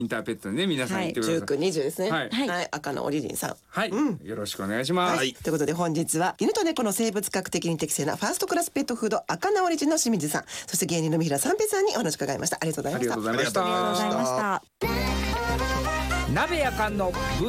インターペットでね皆さん言ってください。 19、20ですね。 はいはい、赤のオリジンさん。 はい、よろしくお願いします。 はい、ということで本日は犬と猫の生物学的に適正なファーストクラスペットフード赤名オリジンの清水さん、そして芸人の三平三平さんにお話伺いました。ありがとうございました。 ありがとうございました。 鍋やかんの